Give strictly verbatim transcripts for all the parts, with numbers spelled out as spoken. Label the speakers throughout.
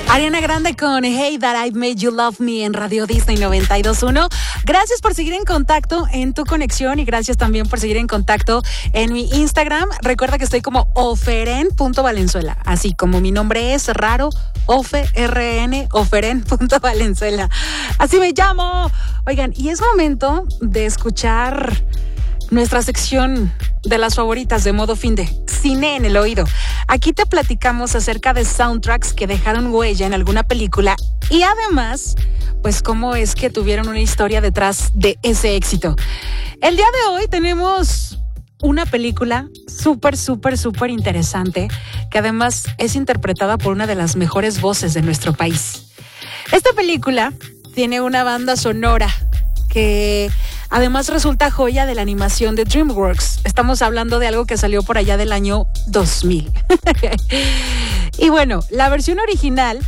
Speaker 1: Ariana Grande con Hey That I've Made You Love Me en Radio Disney noventa y dos punto uno. Gracias por seguir en contacto en tu conexión y gracias también por seguir en contacto en mi Instagram. Recuerda que estoy como oferen.valenzuela, así como mi nombre es raro, Ofe, R N, oferen.valenzuela. Así me llamo. Oigan, y es momento de escuchar nuestra sección de las favoritas de modo fin de Cine en el Oído. Aquí te platicamos acerca de soundtracks que dejaron huella en alguna película y además, pues cómo es que tuvieron una historia detrás de ese éxito. El día de hoy tenemos una película súper, súper, súper interesante que además es interpretada por una de las mejores voces de nuestro país. Esta película tiene una banda sonora que además resulta joya de la animación de DreamWorks. Estamos hablando de algo que salió por allá del año dos mil. Y bueno, la versión original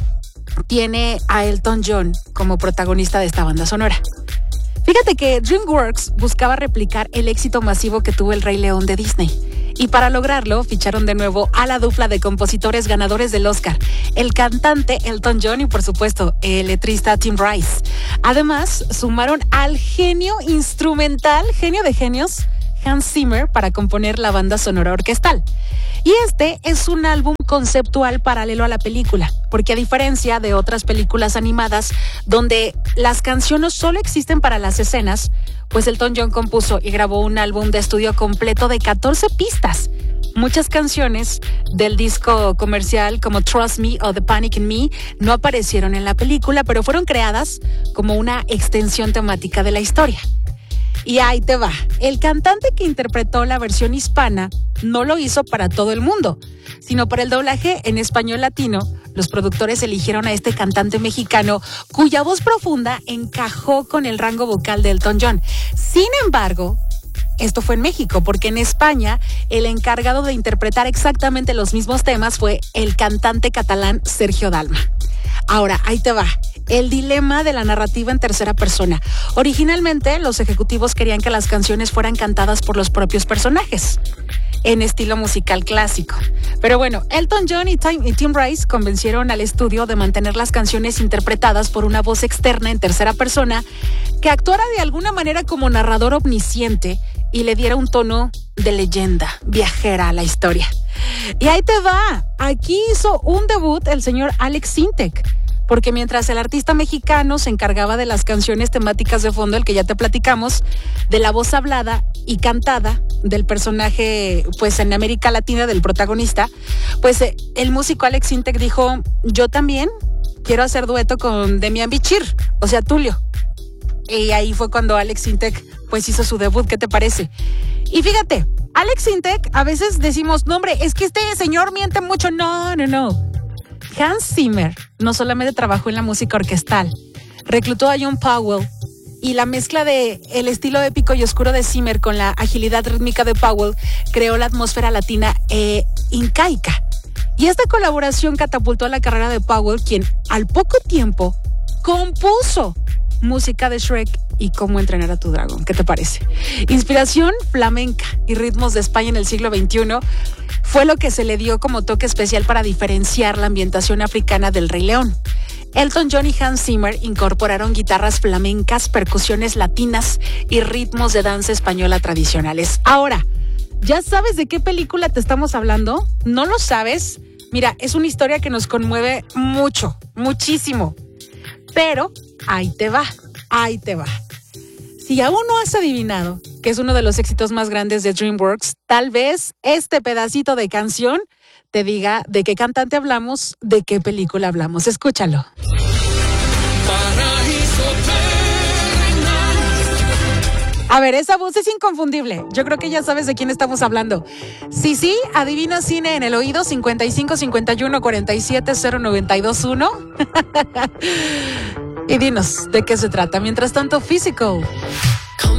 Speaker 1: tiene a Elton John como protagonista de esta banda sonora. Fíjate que DreamWorks buscaba replicar el éxito masivo que tuvo El Rey León de Disney. Y para lograrlo, ficharon de nuevo a la dupla de compositores ganadores del Oscar, el cantante Elton John y, por supuesto, el letrista Tim Rice. Además, sumaron al genio instrumental, genio de genios, Hans Zimmer, para componer la banda sonora orquestal. Y este es un álbum conceptual paralelo a la película, porque a diferencia de otras películas animadas donde las canciones solo existen para las escenas, pues Elton John compuso y grabó un álbum de estudio completo de catorce pistas. Muchas canciones del disco comercial como Trust Me o The Panic in Me no aparecieron en la película, pero fueron creadas como una extensión temática de la historia. Y ahí te va. El cantante que interpretó la versión hispana no lo hizo para todo el mundo, sino para el doblaje en español latino. Los productores eligieron a este cantante mexicano cuya voz profunda encajó con el rango vocal de Elton John. Sin embargo, esto fue en México, porque en España el encargado de interpretar exactamente los mismos temas fue el cantante catalán Sergio Dalma. Ahora, ahí te va. El dilema de la narrativa en tercera persona. Originalmente, los ejecutivos querían que las canciones fueran cantadas por los propios personajes, en estilo musical clásico. Pero bueno, Elton John y Tim, y Tim Rice convencieron al estudio de mantener las canciones interpretadas por una voz externa en tercera persona que actuara de alguna manera como narrador omnisciente y le diera un tono de leyenda viajera a la historia. Y ahí te va. Aquí hizo un debut el señor Alex Sintek, porque mientras el artista mexicano se encargaba de las canciones temáticas de fondo, el que ya te platicamos, de la voz hablada y cantada del personaje, pues en América Latina, del protagonista, pues eh, el músico Alex Sintek dijo, yo también quiero hacer dueto con Demian Bichir, o sea, Tulio. Y ahí fue cuando Alex Sintek pues hizo su debut, ¿qué te parece? Y fíjate, Alex Sintek, a veces decimos, no hombre, es que este señor miente mucho. No, no, no. Hans Zimmer no solamente trabajó en la música orquestal, reclutó a John Powell y la mezcla de el estilo épico y oscuro de Zimmer con la agilidad rítmica de Powell creó la atmósfera latina e incaica. Y esta colaboración catapultó a la carrera de Powell, quien al poco tiempo compuso música de Shrek y Cómo entrenar a tu dragón. ¿Qué te parece? Inspiración flamenca y ritmos de España en el siglo veintiuno fue lo que se le dio como toque especial para diferenciar la ambientación africana del Rey León. Elton John y Hans Zimmer incorporaron guitarras flamencas, percusiones latinas y ritmos de danza española tradicionales. Ahora, ¿ya sabes de qué película te estamos hablando? ¿No lo sabes? Mira, es una historia que nos conmueve mucho, muchísimo. Pero ahí te va, ahí te va. Si aún no has adivinado que es uno de los éxitos más grandes de DreamWorks, tal vez este pedacito de canción te diga de qué cantante hablamos, de qué película hablamos. Escúchalo. A ver, esa voz es inconfundible. Yo creo que ya sabes de quién estamos hablando. Sí, sí, adivina Cine en el Oído, cincuenta y cinco, cincuenta y uno, cuarenta y siete, cero noventa y dos, uno. Y dinos de qué se trata. Mientras tanto, Physical.